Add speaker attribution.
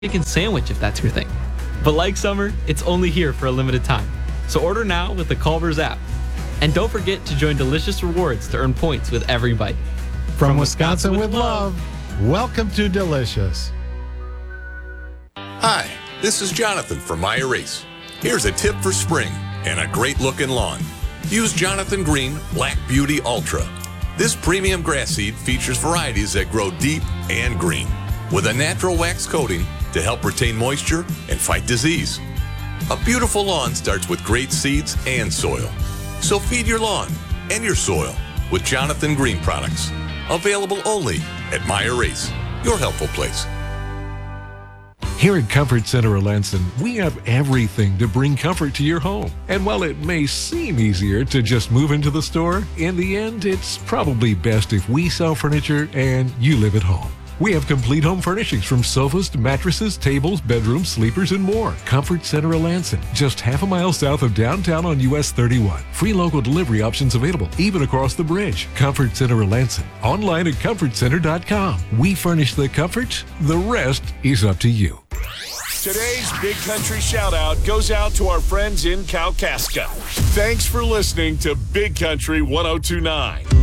Speaker 1: chicken sandwich if that's your thing. But like summer, it's only here for a limited time. So order now with the Culver's app. And don't forget to join Delicious Rewards to earn points with every bite.
Speaker 2: From Wisconsin with love, welcome to Delicious.
Speaker 3: Hi, this is Jonathan from Meyer Race. Here's a tip for spring and a great-looking lawn. Use Jonathan Green Black Beauty Ultra. This premium grass seed features varieties that grow deep and green, with a natural wax coating to help retain moisture and fight disease. A beautiful lawn starts with great seeds and soil. So feed your lawn and your soil with Jonathan Green products. Available only at Meyer Race, your helpful place.
Speaker 4: Here at Comfort Center of Lansing, we have everything to bring comfort to your home. And while it may seem easier to just move into the store, in the end, it's probably best if we sell furniture and you live at home. We have complete home furnishings from sofas to mattresses, tables, bedrooms, sleepers, and more. Comfort Center of Lansing, just half a mile south of downtown on US 31. Free local delivery options available, even across the bridge. Comfort Center of Lansing, online at comfortcenter.com. We furnish the comfort, the rest is up to you.
Speaker 5: Today's Big Country shout out goes out to our friends in Kalkaska. Thanks for listening to Big Country 1029.